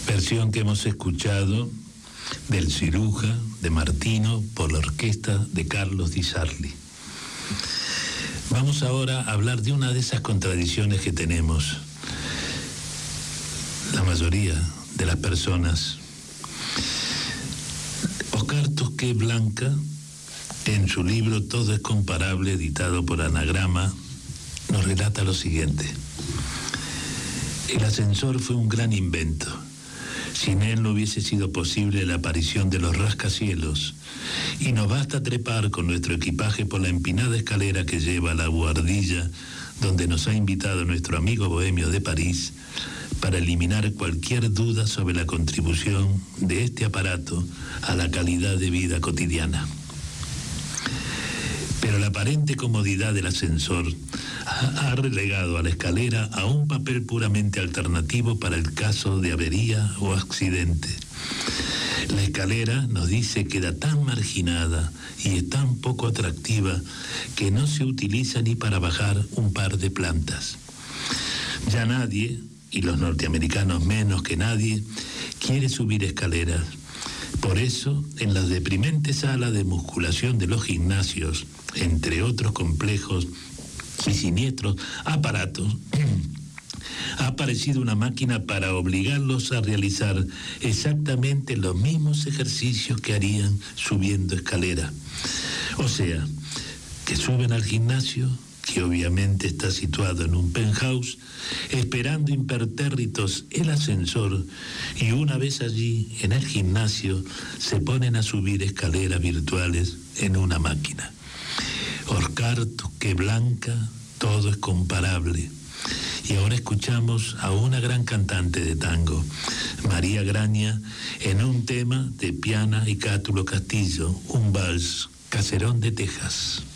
Versión que hemos escuchado del Ciruja de Martino por la orquesta de Carlos Di Sarli. Vamos ahora a hablar de una de esas contradicciones que tenemos la mayoría de las personas. Oscar Tosqué Blanca, en su libro Todo es comparable, editado por Anagrama, nos relata lo siguiente: el ascensor fue un gran invento. Sin él no hubiese sido posible la aparición de los rascacielos, y nos basta trepar con nuestro equipaje por la empinada escalera que lleva a la buhardilla donde nos ha invitado nuestro amigo bohemio de París para eliminar cualquier duda sobre la contribución de este aparato a la calidad de vida cotidiana. Pero la aparente comodidad del ascensor ha relegado a la escalera a un papel puramente alternativo para el caso de avería o accidente. La escalera, nos dice, queda tan marginada y es tan poco atractiva que no se utiliza ni para bajar un par de plantas. Ya nadie, y los norteamericanos menos que nadie, quiere subir escaleras. Por eso, en las deprimentes salas de musculación de los gimnasios, entre otros complejos y siniestros aparatos, ha aparecido una máquina para obligarlos a realizar exactamente los mismos ejercicios que harían subiendo escalera. O sea, que suben al gimnasio, que obviamente está situado en un penthouse, esperando impertérritos el ascensor, y una vez allí, en el gimnasio, se ponen a subir escaleras virtuales en una máquina. Oscar Tosqué Blanca, todo es comparable. Y ahora escuchamos a una gran cantante de tango, María Graña, en un tema de Piana y Cátulo Castillo, un vals, Caserón de Texas.